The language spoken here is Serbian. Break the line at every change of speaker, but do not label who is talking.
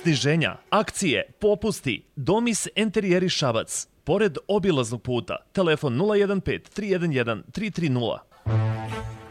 Sniženja, akcije, popusti, Domis Enterijeri Šabac, pored obilaznog puta, telefon 015 311 330.